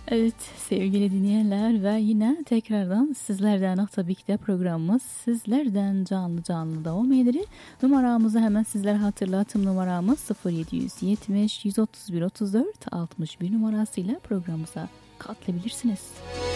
Evet sevgili dinleyenler ve yine tekrardan sizlerden tabii ki de programımız sizlerden canlı canlı devam eder. Numaramızı hemen sizlere hatırlatım, numaramız 0770 131 34 61 numarasıyla programımıza katılabilirsiniz.